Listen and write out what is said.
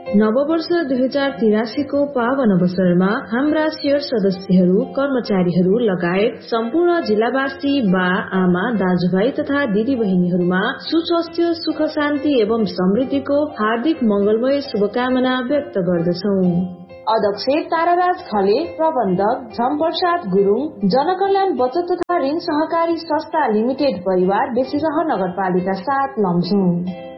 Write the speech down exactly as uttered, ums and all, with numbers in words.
नववर्ष दुई हजार तिरासीको पावन अवसरमा हाम्रा शेयर सदस्यहरू, कर्मचारीहरू लगायत सम्पूर्ण जिल्लावासी, बा आमा, दाजुभाइ तथा दिदी बहिनीहरूमा सुस्वास्थ्य, सुख शान्ति एवं समृद्धिको हार्दिक मंगलमय शुभकामना व्यक्त गर्दछौ। अध्यक्ष ताराराज खले, प्रबन्धक झमप्रसाद गुरुङ, जनकल्याण बचत तथा ऋण सहकारी संस्था लिमिटेड परिवार बेसीसह नगरपालिका सात लमजुङ।